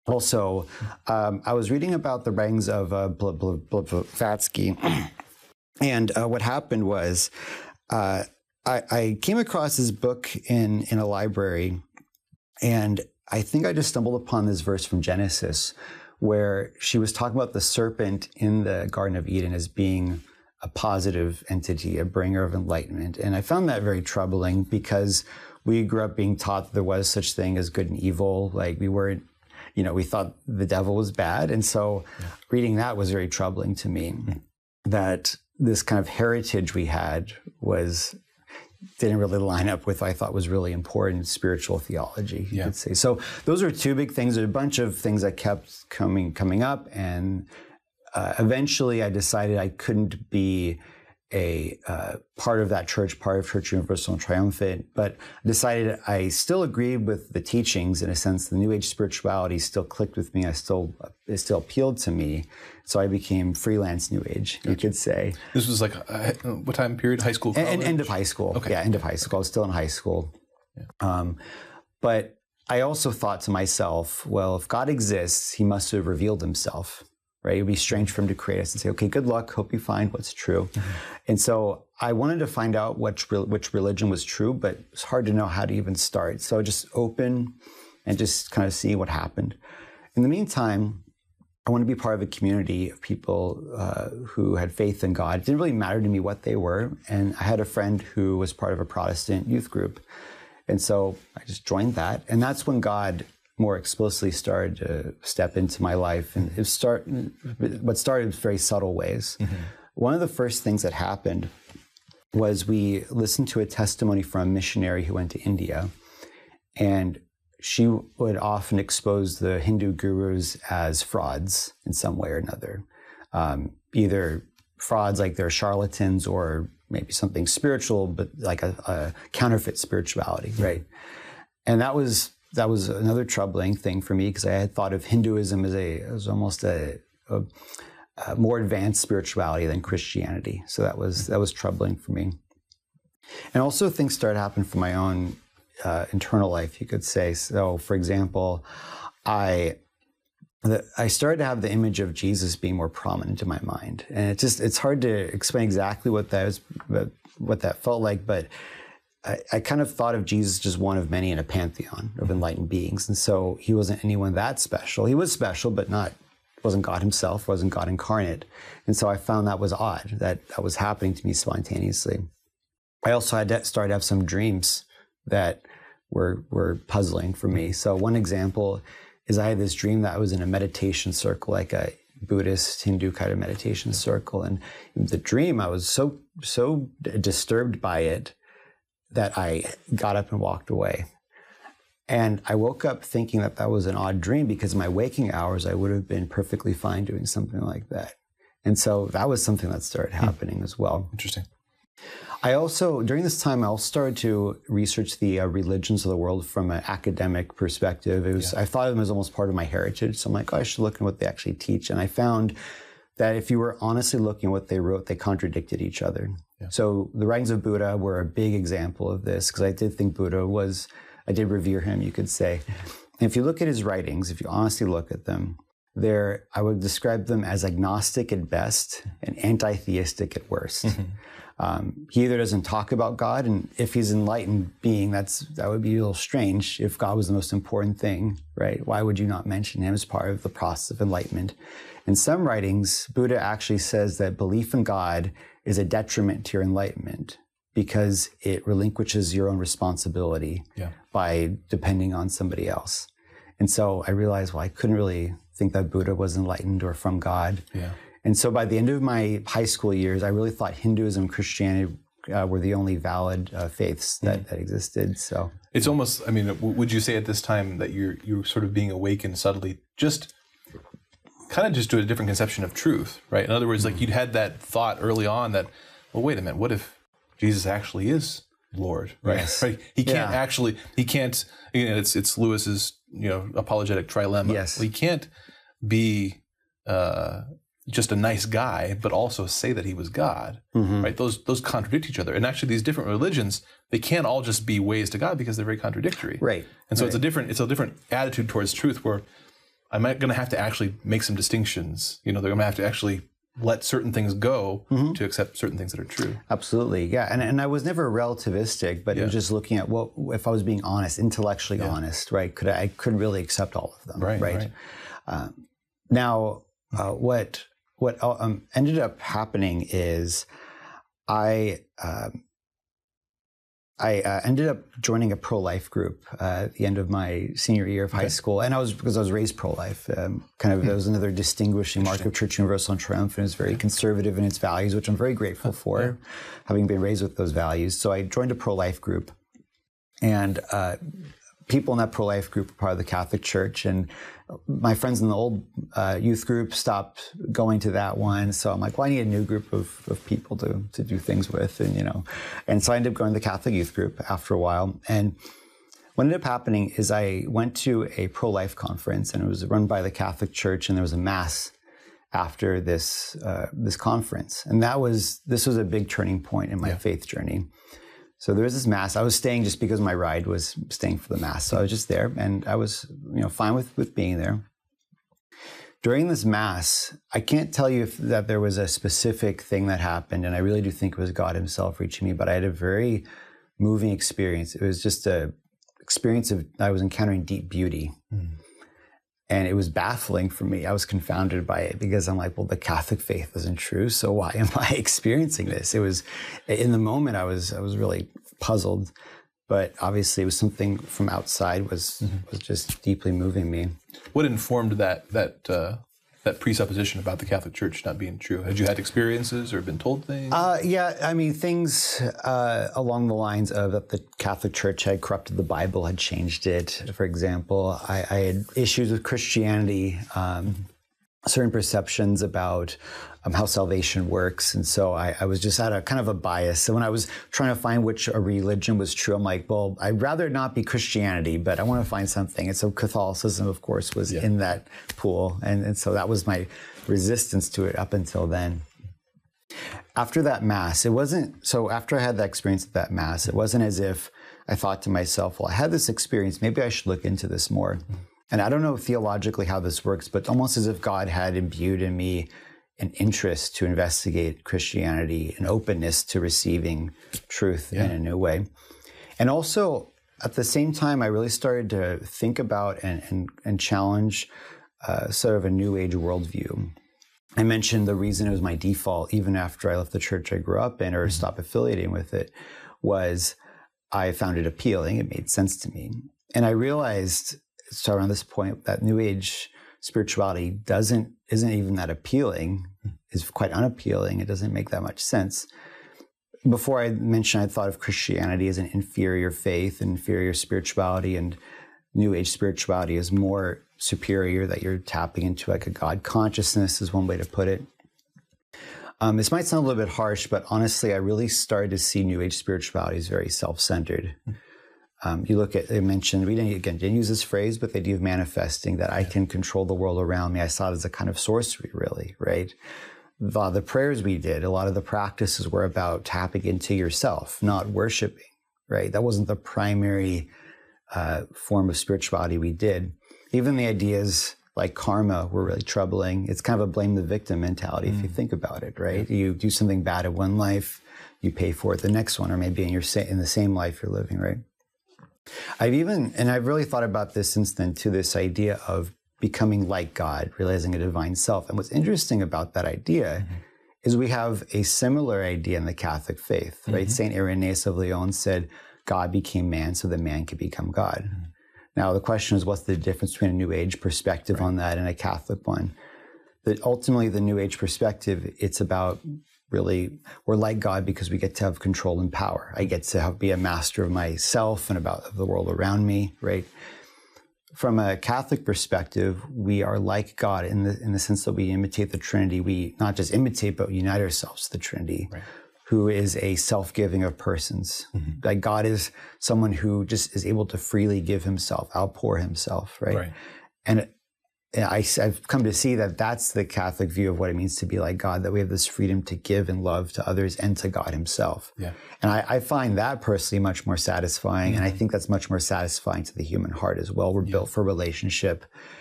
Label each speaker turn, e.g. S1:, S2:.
S1: also, I was reading about the writings of Blavatsky, and what happened was I came across this book in a library, and I think I just stumbled upon this verse from Genesis where she was talking about the serpent in the Garden of Eden as being a positive entity, a bringer of enlightenment. And I found that very troubling because we grew up being taught that there was such thing as good and evil. Like we weren't, we thought the devil was bad. And so reading that was very troubling to me, that this kind of heritage we had didn't really line up with what I thought was really important spiritual theology, you could say. So those are two big things. There's a bunch of things that kept coming up, and eventually I decided I couldn't be a part of that church, part of Church Universal and Triumphant, but I decided I still agreed with the teachings in a sense. The New Age spirituality still clicked with me. It still appealed to me. So I became freelance New Age, you could say.
S2: This was like, what time period? High school, college?
S1: End of high school.
S2: Okay.
S1: Yeah, end of high school. I was still in high school. Yeah. But I also thought to myself, well, if God exists, he must have revealed himself, right? It would be strange for him to create us and say, okay, good luck. Hope you find what's true. And so I wanted to find out which religion was true, but it's hard to know how to even start. So I just open and just kind of see what happened. In the meantime, I want to be part of a community of people who had faith in God. It didn't really matter to me what they were. And I had a friend who was part of a Protestant youth group. And so I just joined that. And that's when God more explicitly started to step into my life. And what started was very subtle ways. One of the first things that happened was we listened to a testimony from a missionary who went to India. And she would often expose the Hindu gurus as frauds in some way or another. Either frauds like they're charlatans, or maybe something spiritual, but like a counterfeit spirituality, right? And that was another troubling thing for me, because I had thought of Hinduism as almost a more advanced spirituality than Christianity. So that was troubling for me. And also things started happening for my own internal life, you could say. So, for example, I started to have the image of Jesus being more prominent in my mind, and it's hard to explain exactly what that felt like, but I kind of thought of Jesus just one of many in a pantheon of enlightened beings, and so he wasn't anyone that special. He was special, but wasn't God himself, wasn't God incarnate, and so I found that was odd that was happening to me spontaneously. I also started to have some dreams that were puzzling for me. So one example is I had this dream that I was in a meditation circle, like a Buddhist, Hindu kind of meditation circle. And in the dream, I was so disturbed by it that I got up and walked away. And I woke up thinking that was an odd dream, because in my waking hours, I would have been perfectly fine doing something like that. And so that was something that started happening as well.
S2: Interesting.
S1: During this time, I also started to research the religions of the world from an academic perspective. I thought of them as almost part of my heritage. So I'm like, I should look at what they actually teach. And I found that if you were honestly looking at what they wrote, they contradicted each other. Yeah. So the writings of Buddha were a big example of this, because I did think I did revere him, you could say. And if you look at his writings, if you honestly look at them, I would describe them as agnostic at best and anti-theistic at worst. He either doesn't talk about God, and if he's an enlightened being, that would be a little strange if God was the most important thing, right? Why would you not mention him as part of the process of enlightenment? In some writings, Buddha actually says that belief in God is a detriment to your enlightenment, because it relinquishes your own responsibility by depending on somebody else. And so I realized, I couldn't really think that Buddha was enlightened or from God. Yeah. And so by the end of my high school years, I really thought Hinduism and Christianity were the only valid faiths that existed. So
S2: it's almost, would you say at this time that you're sort of being awakened subtly, just to a different conception of truth, right? In other words, like you'd had that thought early on that, well, wait a minute, what if Jesus actually is Lord, right?
S1: Yes.
S2: Right? He can't, again, it's Lewis's, apologetic trilemma.
S1: Yes.
S2: Well, he can't be just a nice guy, but also say that he was God, right? Those contradict each other. And actually these different religions, they can't all just be ways to God, because they're very contradictory.
S1: Right.
S2: And so it's a different attitude towards truth, where I'm going to have to actually make some distinctions. They're going to have to actually let certain things go to accept certain things that are true.
S1: Absolutely, yeah. And I was never relativistic, but it was just looking at what if I was being honest, intellectually honest, right? I couldn't really accept all of them, right? Now, what ended up happening is I ended up joining a pro-life group at the end of my senior year of high school, and because I was raised pro-life. That was another distinguishing mark of Church Universal and Triumphant. It's very conservative in its values, which I'm very grateful for, having been raised with those values. So I joined a pro-life group, and people in that pro-life group are part of the Catholic Church, and my friends in the old youth group stopped going to that one. So I'm like, well, I need a new group of people to do things with, and so I ended up going to the Catholic youth group after a while. And what ended up happening is I went to a pro-life conference, and it was run by the Catholic Church, and there was a mass after this conference, and this was a big turning point in my faith journey. So there was this mass. I was staying just because my ride was staying for the mass. So I was just there, and I was, fine with being there. During this mass, I can't tell you that there was a specific thing that happened, and I really do think it was God himself reaching me, but I had a very moving experience. It was just a experience I was encountering deep beauty. And it was baffling for me. I was confounded by it because I'm like, well, the Catholic faith isn't true, so why am I experiencing this? It was, in the moment, I was really puzzled, but obviously it was something from outside was just deeply moving me.
S2: What informed that presupposition about the Catholic Church not being true? Had you had experiences or been told things?
S1: Things along the lines of that the Catholic Church had corrupted the Bible, had changed it. For example, I had issues with Christianity, certain perceptions about how salvation works. And so I was just at a kind of a bias. So when I was trying to find which a religion was true, I'm like, well, I'd rather not be Christianity, but I want to find something. And so Catholicism, of course, was in that pool. And so that was my resistance to it up until then. After that mass, after I had that experience at that mass, it wasn't as if I thought to myself, well, I had this experience, maybe I should look into this more. And I don't know theologically how this works, but almost as if God had imbued in me an interest to investigate Christianity, an openness to receiving truth in a new way. And also, at the same time, I really started to think about and challenge sort of a New Age worldview. I mentioned the reason it was my default, even after I left the church I grew up in or stopped affiliating with it, was I found it appealing. It made sense to me. And I realized, so around this point, that New Age spirituality isn't even that appealing. It's quite unappealing. It doesn't make that much sense. Before I mentioned, I thought of Christianity as an inferior faith, inferior spirituality, and New Age spirituality is more superior, that you're tapping into like a God consciousness is one way to put it. This might sound a little bit harsh, but honestly, I really started to see New Age spirituality as very self-centered. You look at, I mentioned, we didn't use this phrase, but the idea of manifesting, that I can control the world around me. I saw it as a kind of sorcery, really, right? A lot of the prayers we did, a lot of the practices were about tapping into yourself, not worshiping, right? That wasn't the primary form of spirituality we did. Even the ideas like karma were really troubling. It's kind of a blame the victim mentality if you think about it, right? You do something bad in one life, you pay for it the next one, or maybe in the same life you're living, right? I've really thought about this since then too, this idea of becoming like God, realizing a divine self. And what's interesting about that idea is we have a similar idea in the Catholic faith, right? Saint Irenaeus of Lyon said, God became man so that man could become God. Now, the question is, what's the difference between a New Age perspective on that and a Catholic one? That ultimately, the New Age perspective, it's about really, we're like God because we get to have control and power. I get to be a master of myself and of the world around me, right? From a Catholic perspective, we are like God in the sense that we imitate the Trinity. We not just imitate, but unite ourselves to the Trinity, who is a self-giving of persons. Like God is someone who just is able to freely give himself, outpour himself, right? And I've come to see that that's the Catholic view of what it means to be like God, that we have this freedom to give and love to others and to God himself. And I find that personally much more satisfying. And I think that's much more satisfying to the human heart as well. We're built for relationship.